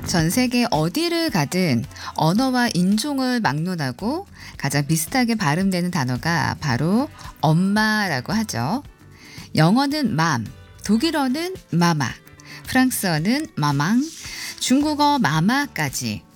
전 세계 어디를 가든 언어와 인종을 막론하고 가장 비슷하게 발음되는 단어가 바로 엄마라고 하죠. 영어는 맘, 독일어는 마마, 프랑스어는 마망, 중국어 마마까지